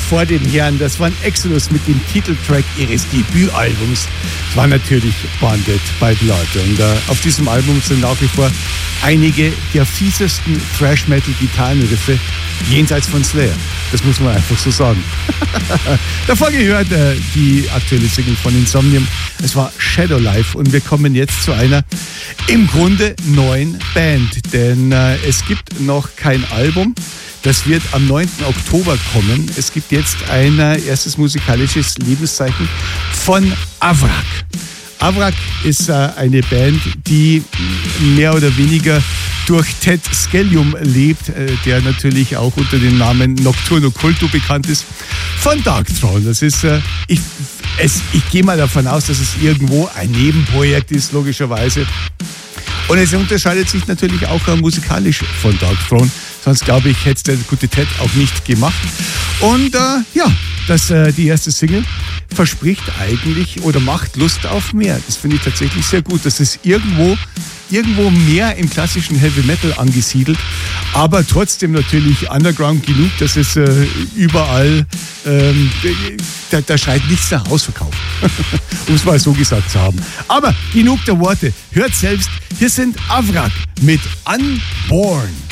vor dem Herrn, das waren Exodus mit dem Titeltrack ihres Debütalbums. Das war natürlich Bonded by Blood. Und auf diesem Album sind nach wie vor einige der fiesesten Thrash-Metal-Gitarrenriffe jenseits von Slayer. Das muss man einfach so sagen. Davor gehört die aktuelle Single von Insomnium. Es war Shadow Life und wir kommen jetzt zu einer im Grunde neuen Band. Denn es gibt noch kein Album. Das wird am 9. Oktober kommen. Es gibt jetzt ein erstes musikalisches Lebenszeichen von Avrak. Avrak ist eine Band, die mehr oder weniger durch Ted Skellium lebt, der natürlich auch unter dem Namen Nocturno Culto bekannt ist, von Darkthrone. Das ist, ich gehe mal davon aus, dass es irgendwo ein Nebenprojekt ist, logischerweise. Und es unterscheidet sich natürlich auch musikalisch von Darkthrone. Sonst, glaube ich, hätte es der gute Ted auch nicht gemacht. Und die erste Single verspricht eigentlich oder macht Lust auf mehr. Das finde ich tatsächlich sehr gut. Das ist irgendwo mehr im klassischen Heavy Metal angesiedelt, aber trotzdem natürlich underground genug, dass es überall, da schreit nichts nach Ausverkauf, um es mal so gesagt zu haben. Aber genug der Worte. Hört selbst, hier sind Avrak mit Unborn.